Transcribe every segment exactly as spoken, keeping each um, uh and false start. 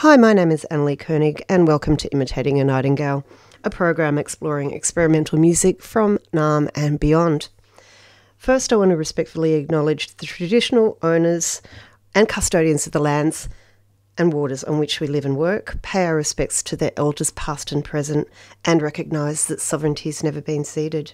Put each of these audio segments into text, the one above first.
Hi, my name is Annalie Koenig and welcome to Imitating a Nightingale, a program exploring experimental music from Naarm and beyond. First, I want to respectfully acknowledge the traditional owners and custodians of the lands and waters on which we live and work, pay our respects to their elders past and present, and recognise that sovereignty has never been ceded.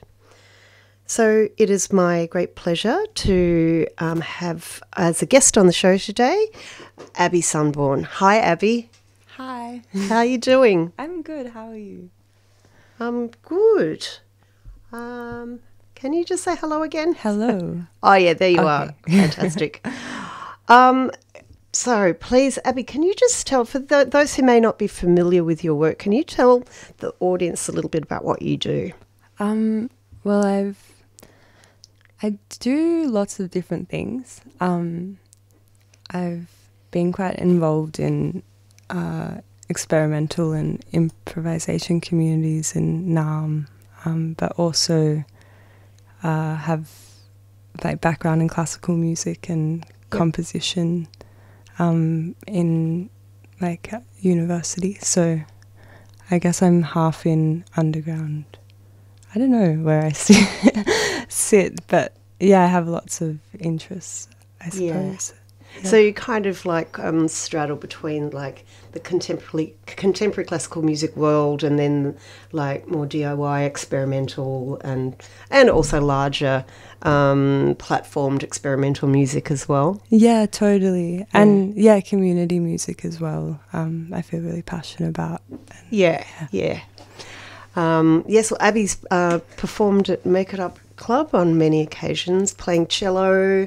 So it is my great pleasure to um, have as a guest on the show today, Abby Sunborn. Hi, Abby. Hi. How are you doing? I'm good. How are you? I'm good. Um, can you just say hello again? Hello. Oh, yeah, there you Okay. are. Fantastic. um, so please, Abby, can you just tell, for th- those who may not be familiar with your work, can you tell the audience a little bit about what you do? Um. Well, I've I do lots of different things. Um, I've been quite involved in uh, experimental and improvisation communities in Naarm, um, but also uh, have like background in classical music and composition um, in like university. So I guess I'm half in underground. I don't know where I sit, sit, but yeah, I have lots of interests, I suppose. Yeah. So you kind of like um, straddle between like the contemporary contemporary classical music world and then like more D I Y experimental and and also larger um, platformed experimental music as well. Yeah, totally. Yeah. And yeah, community music as well. Um, I feel really passionate about. And, yeah, yeah. yeah. Um, yes, well, Abby's uh, performed at Make It Up Club on many occasions, playing cello,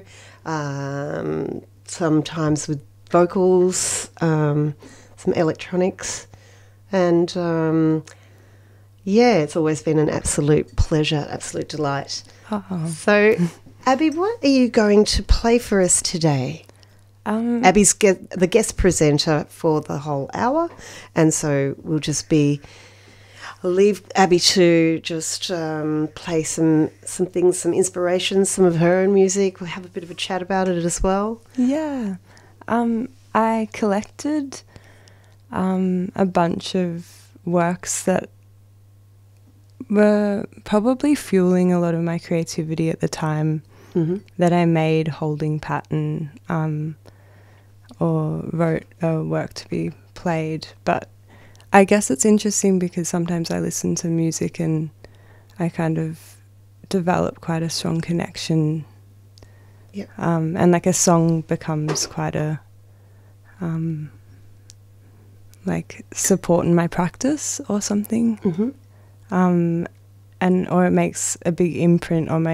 um, sometimes with vocals, um, some electronics, and um, yeah, it's always been an absolute pleasure, absolute delight. Oh. So, Abby, what are you going to play for us today? Um, Abby's ge- the guest presenter for the whole hour, and so we'll just be... I'll leave Abby to just um, play some, some things, some inspirations, some of her own music. We'll have a bit of a chat about it as well. Yeah. Um, I collected um, a bunch of works that were probably fueling a lot of my creativity at the time Mm-hmm. that I made holding pattern um, or wrote a work to be played. But I guess it's interesting because sometimes I listen to music and I kind of develop quite a strong connection. Yeah. Um, and like a song becomes quite a um, like support in my practice or something. Mm-hmm. Um, and or it makes a big imprint on my